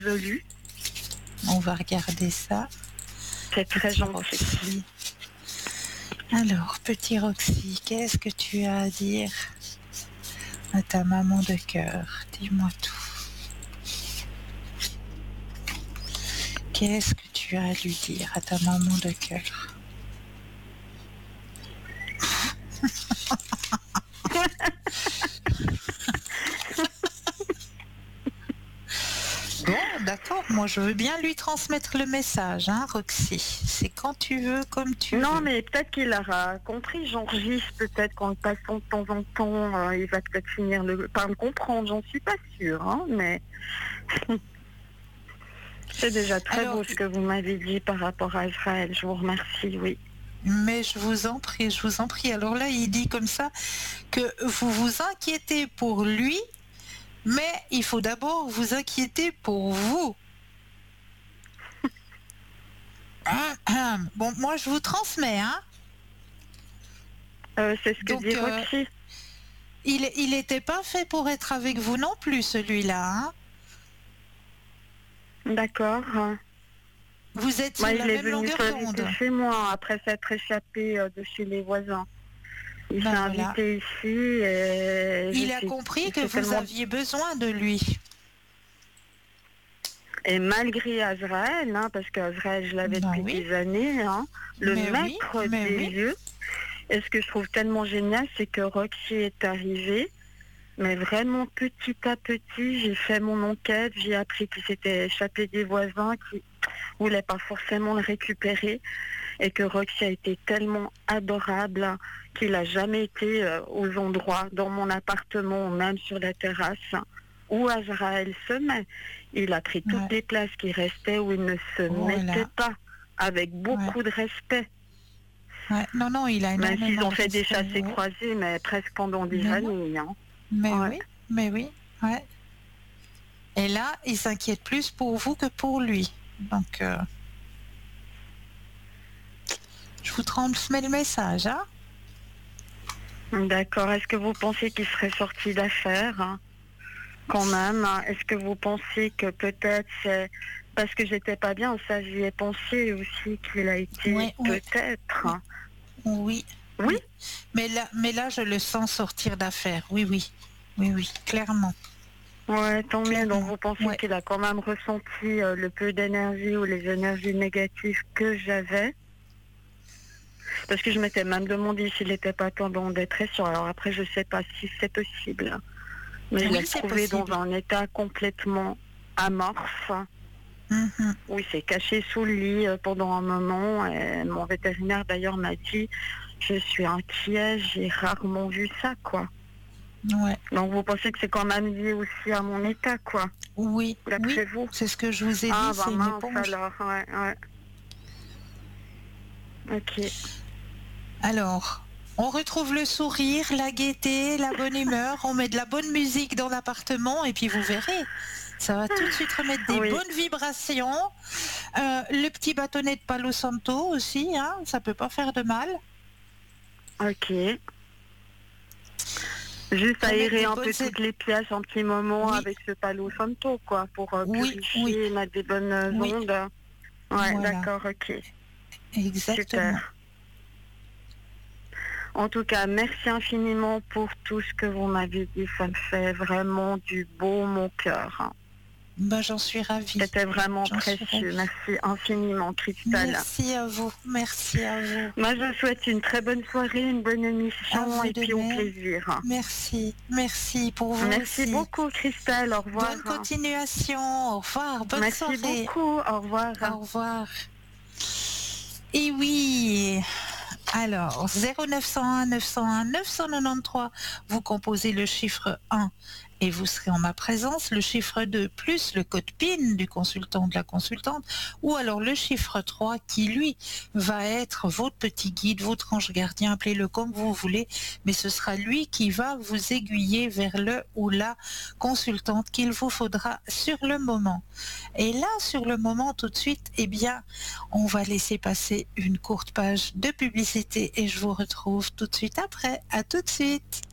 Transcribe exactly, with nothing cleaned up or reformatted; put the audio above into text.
résolue. On va regarder ça. C'est très Petit gentil. Roxy. Alors, petit Roxy, qu'est-ce que tu as à dire à ta maman de cœur? Dis-moi tout. Qu'est-ce que tu as à lui dire à ta maman de cœur? Bon, d'accord, moi je veux bien lui transmettre le message, hein, Roxy. C'est quand tu veux, comme tu Non, veux. mais peut-être qu'il aura compris, Jean-Gis, peut-être qu'en le passant de temps en temps, euh, il va peut-être finir le- par me comprendre, j'en suis pas sûre, hein, mais c'est déjà très Alors, beau ce que vous m'avez dit par rapport à Israël, je vous remercie, oui. mais je vous en prie, je vous en prie. Alors là, il dit comme ça que vous vous inquiétez pour lui, mais il faut d'abord vous inquiéter pour vous. Hum, hum. Bon, moi je vous transmets, hein. Euh, c'est ce que Donc, dit euh, Roxy. il il était pas fait pour être avec vous non plus, celui-là, hein. D'accord. Vous êtes Moi, sur il la est même venu longueur s'inviter d'onde. chez moi après s'être échappé euh, de chez les voisins. Il Ben s'est voilà. invité ici et je Il a suis compris que c'est vous tellement. aviez besoin de lui. Et malgré Azraël, hein, parce qu'Azraël, je l'avais Ben depuis oui, des années, hein, le mais oui, maître mais des oui. lieux. Et ce que je trouve tellement génial, c'est que Roxy est arrivée, mais vraiment petit à petit, j'ai fait mon enquête, j'ai appris qu'il s'était échappé des voisins, qui voulaient pas forcément le récupérer, et que Roxy a été tellement adorable qu'il a jamais été euh, aux endroits, dans mon appartement, ou même sur la terrasse, où Azraël se met. Il a pris toutes Ouais. les places qui restaient où il ne se Voilà. mettait pas, avec beaucoup de respect. Ouais. Non, non, il a Même énormément s'ils ont de fait des respect. chassés Ouais. croisés, mais presque pendant des Mais non, années. Hein. mais Ouais. oui, mais oui, ouais. Et là, il s'inquiète plus pour vous que pour lui. Donc, euh, je vous transmets le message, hein. D'accord. Est-ce que vous pensez qu'il serait sorti d'affaires hein, quand même hein? Est-ce que vous pensez que peut-être c'est parce que j'étais pas bien, ça j'y ai pensé aussi qu'il a été Oui, oui, peut-être. oui, hein. oui, Oui. oui. Mais là, mais là, je le sens sortir d'affaire. Oui, oui, oui, oui, clairement, Ouais, tant mieux. Donc clairement. vous pensez Ouais. qu'il a quand même ressenti euh, le peu d'énergie ou les énergies négatives que j'avais. Parce que je m'étais même demandé s'il n'était pas temps en dépression. Alors après, je sais pas si c'est possible. Mais je Oui, l'ai c'est trouvé dans possible. un état complètement amorphe, Mhm. où il s'est caché sous le lit euh, pendant un moment. Et mon vétérinaire d'ailleurs m'a dit, je suis inquiet, j'ai rarement vu ça, quoi. Ouais. Donc vous pensez que c'est quand même lié aussi à mon état, quoi, Oui, oui, d'après vous? c'est ce que je vous ai Ah dit, bah c'est une mince éponge. alors, ouais, ouais. Ok. Alors, on retrouve le sourire, la gaieté, la bonne humeur, on met de la bonne musique dans l'appartement et puis vous verrez, ça va tout de suite remettre des Oui. bonnes vibrations. Euh, le petit bâtonnet de Palo Santo aussi, hein, ça peut pas faire de mal. Ok. Juste Remettre aérer des un bonnes... peu toutes les pièces un petit moment Oui, avec ce Palo Santo, quoi, pour euh, oui, oui, purifier, mettre des bonnes euh, oui, ondes. Ouais, voilà, d'accord, ok. exactement. Super. En tout cas, merci infiniment pour tout ce que vous m'avez dit. Ça me fait vraiment du beau mon cœur. hein. Ben, j'en suis ravie, C'était vraiment j'en suis précieux. ravie. Merci infiniment, Cristal. Merci à vous, merci à vous, Moi, je vous souhaite une très bonne soirée, une bonne à émission vous et de puis au même. plaisir. Merci, merci pour vous Merci aussi. beaucoup, Cristal. Au revoir. Bonne continuation, au revoir, bonne Merci soirée, beaucoup. Au revoir. au revoir. Et oui, alors zéro neuf cent un neuf cent un neuf cent quatre-vingt-treize, vous composez le chiffre un et vous serez en ma présence, le chiffre deux plus le code P I N du consultant ou de la consultante, ou alors le chiffre trois qui lui va être votre petit guide, votre ange gardien, appelez-le comme vous voulez, mais ce sera lui qui va vous aiguiller vers le ou la consultante qu'il vous faudra sur le moment. Et là, sur le moment, tout de suite, eh bien, on va laisser passer une courte page de publicité et je vous retrouve tout de suite après. À tout de suite.